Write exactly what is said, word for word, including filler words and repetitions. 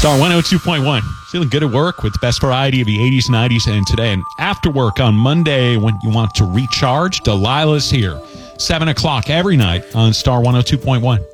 Star one oh two point one. Feeling good at work with the best variety of the eighties, nineties, and today. And after work on Monday, when you want to recharge, Delilah's here. seven o'clock every night on Star one oh two point one.